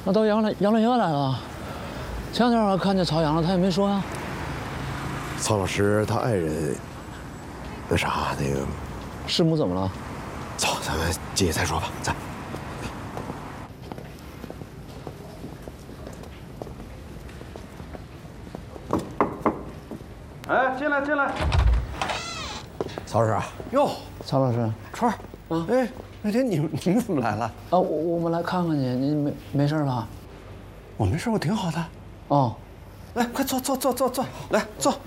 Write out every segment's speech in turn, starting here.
那到养老院来了。前天我看见曹阳了，他也没说呀。 曹老师他爱人，那个师母怎么了？ 走，咱们进去再说吧。走。 哎，进来进来。 曹老师， 哟， 曹老师， 川儿，哎，那天你们怎么来了？ 啊，我们来看看你，你没事吧？ 我没事，我挺好的。 哦， 来，快坐，来坐。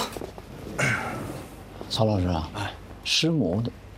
曹老师啊，师母，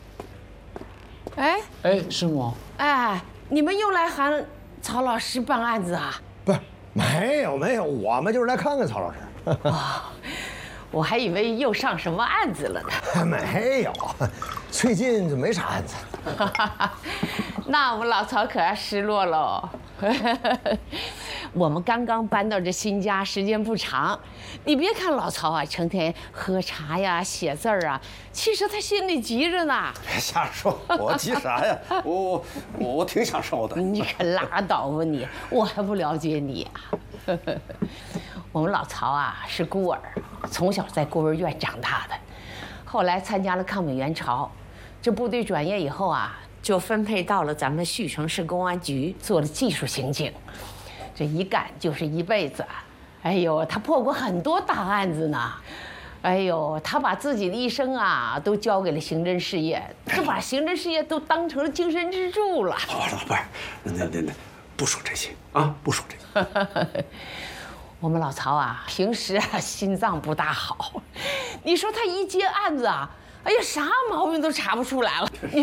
哎，师母， 哎，你们又来喊曹老师办案子啊？ 不是，没有，我们就是来看看曹老师。 我还以为又上什么案子了呢。 没有，最近就没啥案子。 那我们老曹可要失落喽。我们刚刚搬到这新家，时间不长。你别看老曹啊，成天喝茶呀、写字儿啊，其实他心里急着呢。 别瞎说，我急啥呀？我挺享受的。 你可拉倒吧你，我还不了解你啊。我们老曹啊是孤儿，从小在孤儿院长大的，后来参加了抗美援朝，这部队转业以后啊，就分配到了咱们胥城市公安局做了技术刑警，这一干就是一辈子。哎呦，他破过很多大案子呢。哎呦，他把自己的一生啊都交给了刑侦事业，就把刑侦事业都当成了精神支柱了。 不是，那不说这些啊，不说这些。 我们老曹啊，平时啊心脏不大好，你说他一接案子啊，哎呀，啥毛病都查不出来了。你